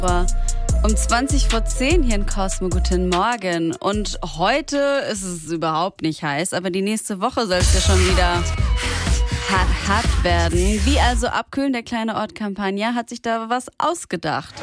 super. Um 20:10 hier in Cosmo, guten Morgen. Und heute ist es überhaupt nicht heiß, aber die nächste Woche soll es ja schon wieder hart werden. Wie also abkühlen? Der kleine Ort Campania hat sich da was ausgedacht.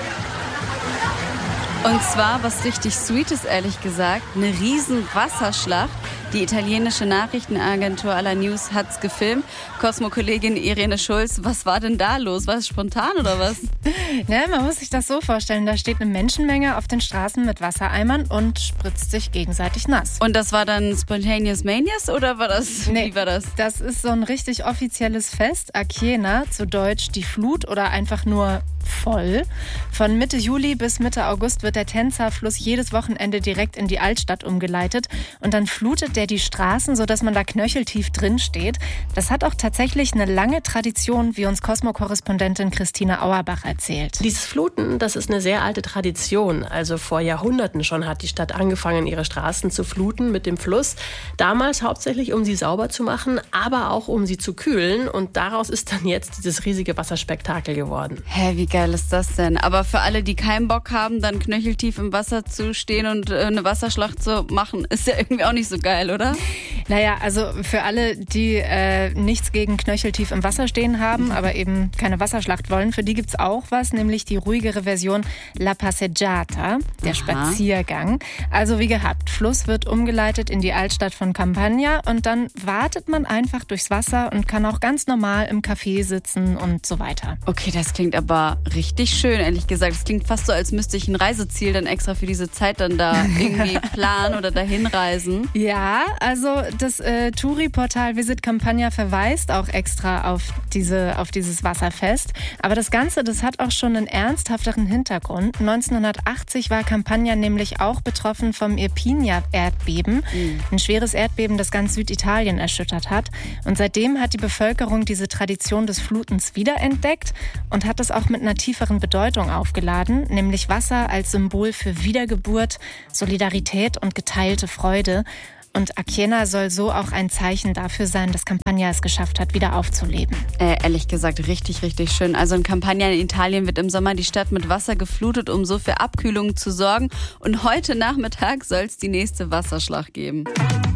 Und zwar was richtig Sweetes, ehrlich gesagt, eine riesen Wasserschlacht. Die italienische Nachrichtenagentur Alla News hat's gefilmt. Cosmo-Kollegin Irene Schulz, was war denn da los? War es spontan oder was? Ja, man muss sich das so vorstellen, da steht eine Menschenmenge auf den Straßen mit Wassereimern und spritzt sich gegenseitig nass. Und das war dann Spontaneous Manias oder war das, wie war das? Das ist so ein richtig offizielles Fest, Aquiena, zu Deutsch die Flut oder einfach nur voll. Von Mitte Juli bis Mitte August wird der Tenza-Fluss jedes Wochenende direkt in die Altstadt umgeleitet und dann flutet der die Straßen, sodass man da knöcheltief drin steht. Das hat auch tatsächlich eine lange Tradition, wie uns Cosmo-Korrespondentin Christine Auerbach erzählt. Dieses Fluten, das ist eine sehr alte Tradition. Also vor Jahrhunderten schon hat die Stadt angefangen, ihre Straßen zu fluten mit dem Fluss. Damals hauptsächlich, um sie sauber zu machen, aber auch um sie zu kühlen. Und daraus ist dann jetzt dieses riesige Wasserspektakel geworden. Hä, wie geil ist das denn? Aber für alle, die keinen Bock haben, dann knöcheltief im Wasser zu stehen und eine Wasserschlacht zu machen, ist ja irgendwie auch nicht so geil, oder? Naja, also für alle, die nichts gegen knöcheltief im Wasser stehen haben, aber eben keine Wasserschlacht wollen, für die gibt's auch was, nämlich die ruhigere Version La Passeggiata, der Spaziergang. Also wie gehabt, Fluss wird umgeleitet in die Altstadt von Campania und dann wartet man einfach durchs Wasser und kann auch ganz normal im Café sitzen und so weiter. Okay, das klingt aber richtig schön, ehrlich gesagt. Es klingt fast so, als müsste ich ein Reiseziel dann extra für diese Zeit dann da irgendwie planen oder dahin reisen. Ja, also das Touri-Portal Visit Campania verweist auch extra auf dieses Wasserfest. Aber das Ganze, das hat auch schon einen ernsthafteren Hintergrund. 1980 war Campania nämlich auch betroffen vom Irpinia-Erdbeben. Ein schweres Erdbeben, das ganz Süditalien erschüttert hat. Und seitdem hat die Bevölkerung diese Tradition des Flutens wiederentdeckt und hat es auch mit einer tieferen Bedeutung aufgeladen, nämlich Wasser als Symbol für Wiedergeburt, Solidarität und geteilte Freude. Und Aquiena soll so auch ein Zeichen dafür sein, dass Campania es geschafft hat, wieder aufzuleben. Ehrlich gesagt, richtig, richtig schön. Also in Campania in Italien wird im Sommer die Stadt mit Wasser geflutet, um so für Abkühlung zu sorgen. Und heute Nachmittag soll es die nächste Wasserschlacht geben.